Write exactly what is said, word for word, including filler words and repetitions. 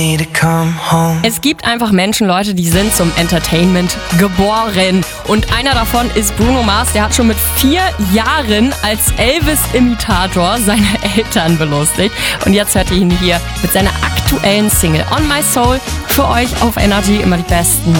Es gibt einfach Menschen, Leute, die sind zum Entertainment geboren. Und einer davon ist Bruno Mars. Der hat schon mit vier Jahren als Elvis-Imitator seine Eltern belustigt. Und jetzt hört ihr ihn hier mit seiner aktuellen Single On My Soul für euch auf Energy. Immer die besten